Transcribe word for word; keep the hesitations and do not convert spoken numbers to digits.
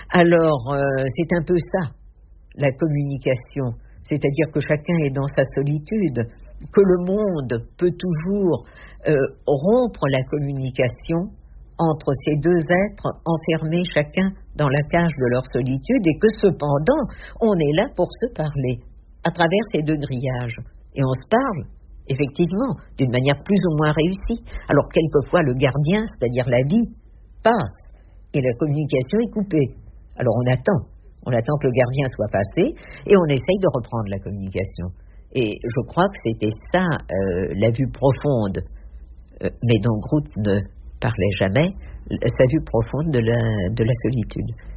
Alors, euh, c'est un peu ça, la communication. C'est-à-dire que chacun est dans sa solitude, que le monde peut toujours euh, rompre la communication entre ces deux êtres enfermés chacun dans la cage de leur solitude, et que cependant, on est là pour se parler à travers ces deux grillages. Et on se parle, effectivement, d'une manière plus ou moins réussie. Alors quelquefois, le gardien, c'est-à-dire la vie, passe, et la communication est coupée. Alors on attend, on attend que le gardien soit passé, et on essaye de reprendre la communication. Et je crois que c'était ça, euh, la vue profonde, euh, mais dont Groot ne parlait jamais, sa vue profonde de la, de la solitude.